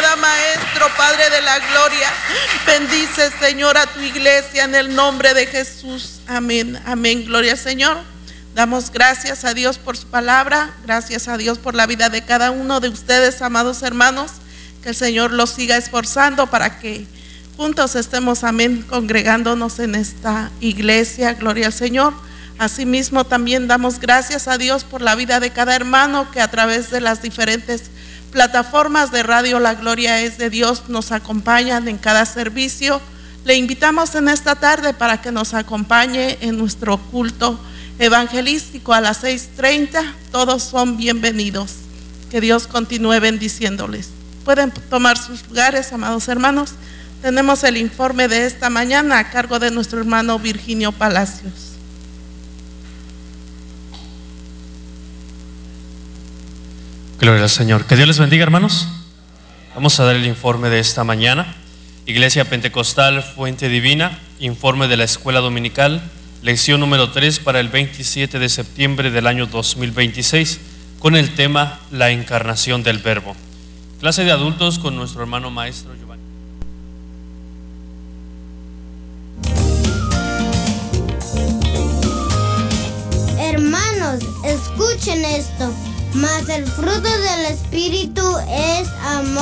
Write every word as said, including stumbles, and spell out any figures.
amada Maestro, Padre de la gloria. Bendice, Señor, a tu iglesia en el nombre de Jesús. Amén, amén. Gloria al Señor. Damos gracias a Dios por su palabra. Gracias a Dios por la vida de cada uno de ustedes, amados hermanos. Que el Señor los siga esforzando para que juntos estemos, amén, congregándonos en esta iglesia. Gloria al Señor. Asimismo, también damos gracias a Dios por la vida de cada hermano que a través de las diferentes plataformas de Radio La Gloria es de Dios nos acompañan en cada servicio. Le invitamos en esta tarde para que nos acompañe en nuestro culto evangelístico a las seis treinta. Todos son bienvenidos. Que Dios continúe bendiciéndoles. Pueden tomar sus lugares, amados hermanos. Tenemos el informe de esta mañana a cargo de nuestro hermano Virginio Palacios. Gloria al Señor. Que Dios les bendiga, hermanos. Vamos a dar el informe de esta mañana. Iglesia Pentecostal Fuente Divina, informe de la escuela dominical, lección número tres para el veintisiete de septiembre del año dos mil veintiséis, con el tema la encarnación del Verbo. Clase de adultos con nuestro hermano maestro Giovanni. Hermanos, escuchen esto. Mas el fruto del Espíritu es amor,